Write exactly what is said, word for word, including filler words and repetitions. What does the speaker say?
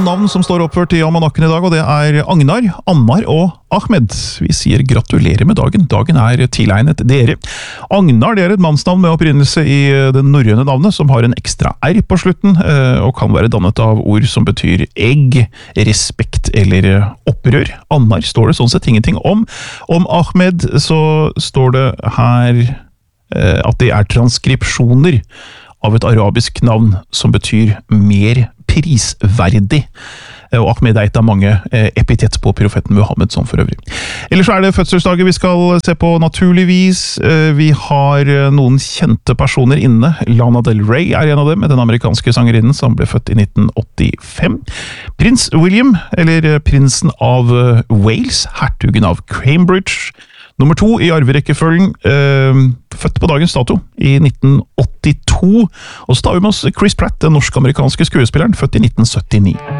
navn som står oppført i almanakken i dag, og det er Agnar, Anmar og Ahmed. Vi sier gratulerer med dagen. Dagen er tilegnet dere. Agnar, det er et mannsnavn med opprinnelse i det norrøne navnet, som har en ekstra R på slutten, og kan være dannet av ord som betyr egg, respekt eller opprør. Anmar står det sånn sett ingenting om. Om Ahmed så står det her at det er transkripsjoner av et arabisk navn som betyr mer prisverdig. Og Ahmed er et av mange epitett på profeten Muhammed som for øvrig. Ellers så er det fødselsdager vi skal se på naturligvis. Vi har noen kjente personer inne. Lana Del Rey er en av dem, den amerikanske sangerinnen som ble født i nitten åttifem. Prins William, eller prinsen av Wales, hertugen av Cambridge. Nummer to i arverekkefølgen, øh, født på dagens dato i nitten åttito. Og så tar vi med oss Chris Pratt, den norsk-amerikanske skuespilleren, født i nitten syttini.